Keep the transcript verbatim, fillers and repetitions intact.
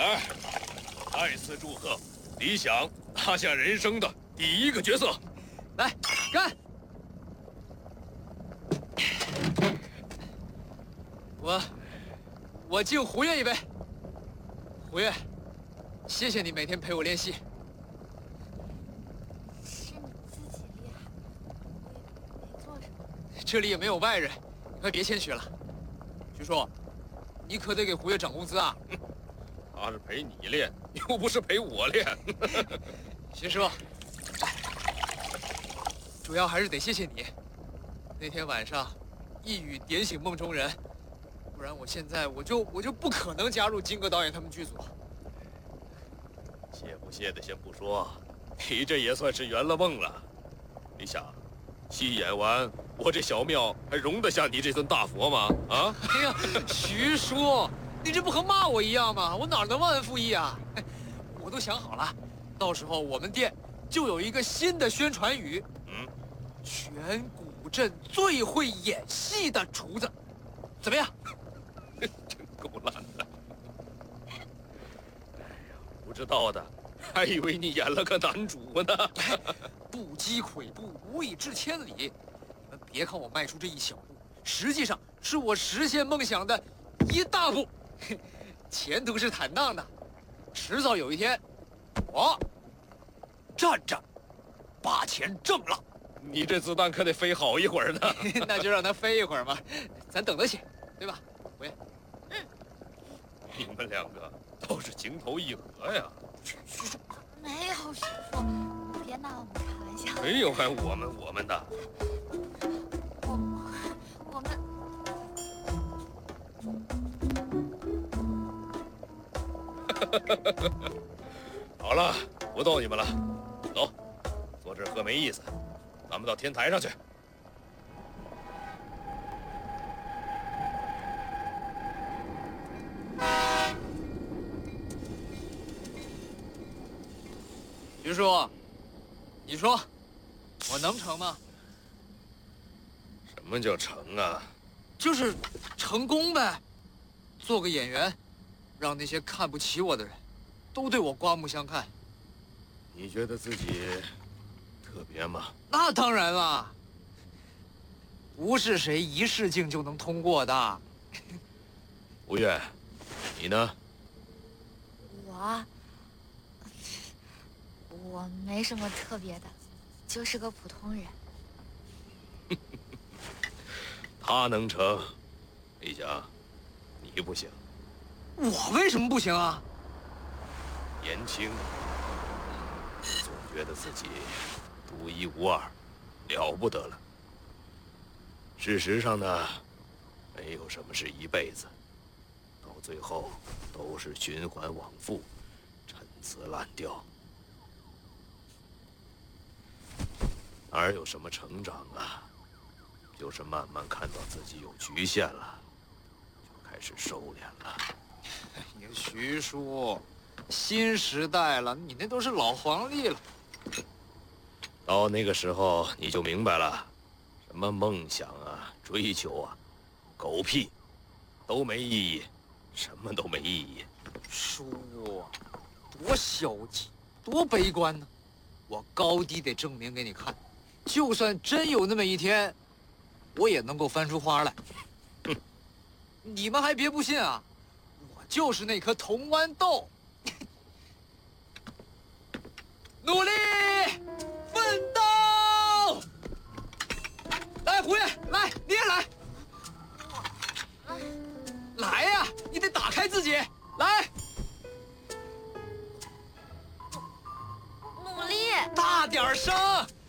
哎，再次祝贺理想拿下人生的第一个角色。 来，干！我，我敬胡月一杯。胡月，谢谢你每天陪我练习。 是你自己厉害，我也没做什么。 这里也没有外人，你快别谦虚了。徐叔，你可得给胡月涨工资啊！ 他是陪你练，又不是陪我练。 徐叔，主要还是得谢谢你。那天晚上，一语点醒梦中人，不然我现在我就我就不可能加入金戈导演他们剧组。 谢不谢的先不说，你这也算是圆了梦了。你想，戏演完，我这小庙还容得下你这尊大佛吗？啊！ 哎呀，徐叔，你这不和骂我一样吗？我哪能忘恩负义啊？我都想好了，到时候我们店就有一个新的宣传语， 嗯， 全古镇最会演戏的厨子，怎么样？ 真够烂的。哎呀，不知道的，还以为你演了个男主呢。 不积跬步，无以至千里。你们别看我迈出这一小步，实际上是我实现梦想的一大步。前途是坦荡的，迟早有一天，我站着把钱挣了。 你这子弹可得飞好一会儿呢。 那就让它飞一会儿嘛，咱等得起，对吧？胡爷， 嗯， 你们两个倒是情投意合呀。 徐叔，没有徐叔，别拿我们开玩笑。 没有还我们我们的。 我我们。 好了，不逗你们了，走，坐这儿喝没意思，咱们到天台上去。 徐叔，你说我能成吗？ 什么叫成啊？ 就是成功呗，做个演员，让那些看不起我的人，都对我刮目相看。 你觉得自己特别吗？ 那当然了，不是谁一试镜就能通过的。 吴越，你呢？ 我，我没什么特别的，就是个普通人。 他能成，李想，你不行。 我为什么不行啊？ 年轻，总觉得自己独一无二，了不得了。事实上呢，没有什么是一辈子，到最后都是循环往复，陈词滥调，哪有什么成长啊？就是慢慢看到自己有局限了，就开始收敛了。 你徐叔，新时代了，你那都是老黄历了。 到那个时候你就明白了，什么梦想啊、追求啊，狗屁，都没意义，什么都没意义。 叔，多消极，多悲观呢！我高低得证明给你看，就算真有那么一天，我也能够翻出花来。 哼， 你们还别不信啊！我就是那颗铜豌豆，努力奋斗！来，胡爷，来，你也来，来呀！你得打开自己，来， 努力。 大点声！